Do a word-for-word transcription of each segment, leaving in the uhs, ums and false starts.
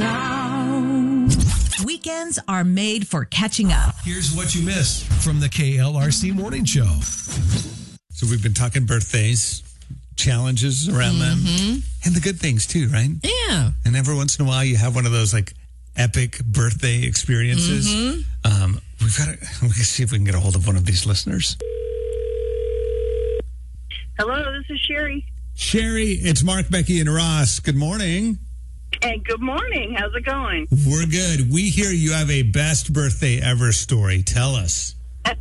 now. Weekends are made for catching up. Here's what you missed from the K L R C Morning Show. So we've been talking birthdays, challenges around Mm-hmm. them, and the good things too, right? Yeah. And every once in a while, you have one of those like epic birthday experiences. Mm-hmm. Um, we've got to we can see if we can get a hold of one of these listeners. Hello, this is Sherry. Sherry, it's Mark, Becky, and Ross. Good morning. Hey, good morning. How's it going? We're good. We hear you have a best birthday ever story. Tell us.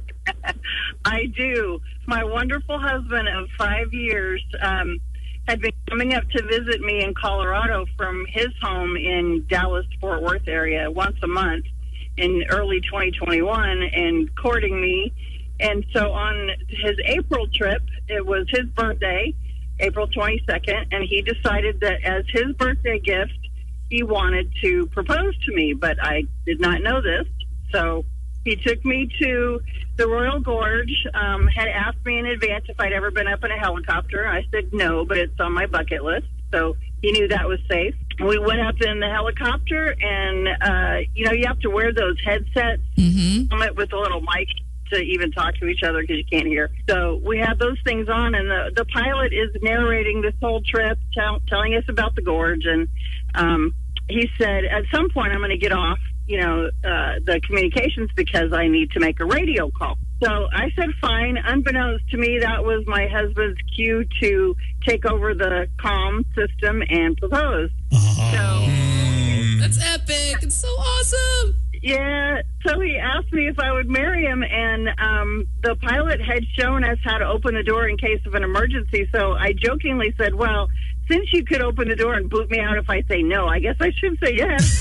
I do. My wonderful husband of five years um, had been coming up to visit me in Colorado from his home in Dallas-Fort Worth area once a month in early twenty twenty-one and courting me. And so on his April trip, it was his birthday, April twenty-second, and he decided that as his birthday gift, he wanted to propose to me, but I did not know this. So he took me to the Royal Gorge, um, had asked me in advance if I'd ever been up in a helicopter. I said no, but it's on my bucket list. So he knew that was safe. We went up in the helicopter, and, uh, you know, you have to wear those headsets Mm-hmm. with a little mic to even talk to each other because you can't hear. So we had those things on, and the, the pilot is narrating this whole trip, tell, telling us about the gorge. And um, he said, at some point I'm going to get off, you know, uh, the communications because I need to make a radio call. So I said, fine. Unbeknownst to me, that was my husband's cue to take over the comm system and propose. Oh. So, That's epic. It's so awesome. yeah, so he asked me if I would marry him, and um, the pilot had shown us how to open the door in case of an emergency. So I jokingly said, well, since you could open the door and boot me out if I say no, I guess I should say yes.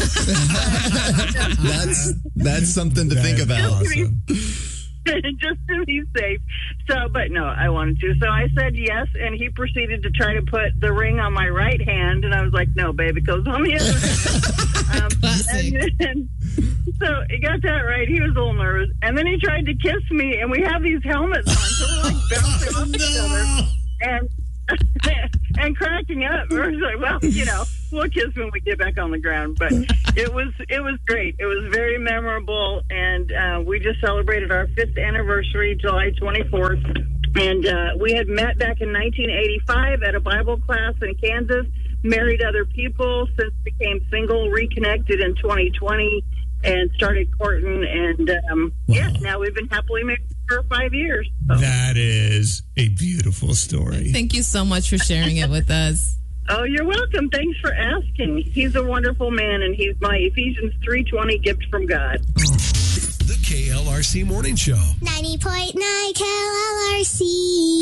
That's that's something to think about. Awesome. Just to be safe. So, but no, I wanted to. So I said yes, and he proceeded to try to put the ring on my right hand, and I was like, no, babe, it goes on the other. um, Classic. and then, so he got that right. He was a little nervous. And then he tried to kiss me, and we have these helmets on, so we're like bouncing off each other. And and cracking up. We're like, well, you know, we'll kiss when we get back on the ground. But it was it was great. It was very memorable, and uh, we just celebrated our fifth anniversary, July twenty-fourth. And uh, we had met back in nineteen eighty-five at a Bible class in Kansas, married other people, since became single, reconnected in twenty twenty, and started courting. And, um, Wow. yeah, now we've been happily married for five years. So. That is a beautiful story. Thank you so much for sharing it with us. Oh, you're welcome. Thanks for asking. He's a wonderful man, and he's my Ephesians three twenty gift from God. The K L R C Morning Show. ninety point nine K L R C.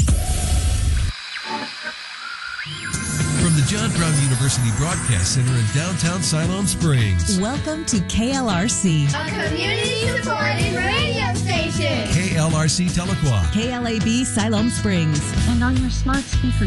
From the John Brown University Broadcast Center in downtown Siloam Springs. Welcome to K L R C, A community-supported radio station. K L R C Tahlequah. K L A B Siloam Springs. And on your smart speaker.